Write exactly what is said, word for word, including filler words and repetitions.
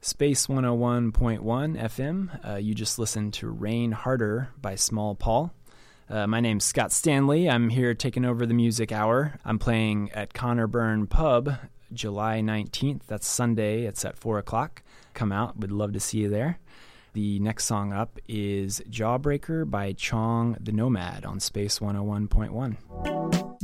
Space one oh one point one F M. Uh, you just listened to Rain Harder by Small Paul. Uh, my name's Scott Stanley. I'm here taking over the music hour. I'm playing at Connor Burn Pub July nineteenth. That's Sunday. It's at four o'clock. Come out. We'd love to see you there. The next song up is Jawbreaker by Chong the Nomad on Space one oh one point one.